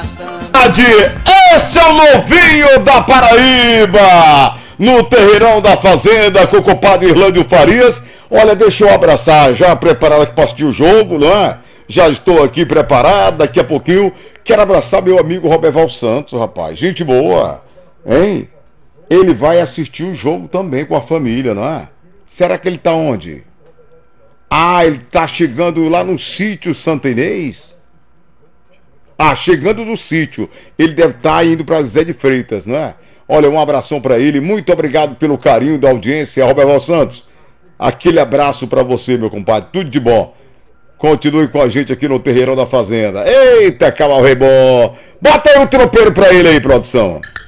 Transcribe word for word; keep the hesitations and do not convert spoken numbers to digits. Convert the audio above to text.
Esse é o novinho da Paraíba, no terreirão da fazenda com o compadre Irlândio Farias. Olha, deixa eu abraçar, já preparado para assistir o jogo, não é? Já estou aqui preparado, daqui a pouquinho quero abraçar meu amigo Roberval Santos, rapaz, gente boa, hein? Ele vai assistir o jogo também com a família, não é? Será que ele tá onde? Ah, ele tá chegando lá no sítio Santa Inês? Ah, chegando do sítio, ele deve estar indo para José de Freitas, não é? Olha, um abração para ele, muito obrigado pelo carinho da audiência, Roberval Santos. Aquele abraço para você, meu compadre, tudo de bom. Continue com a gente aqui no Terreirão da Fazenda. Eita, Camal Rebó! Bota aí um tropeiro para ele aí, produção.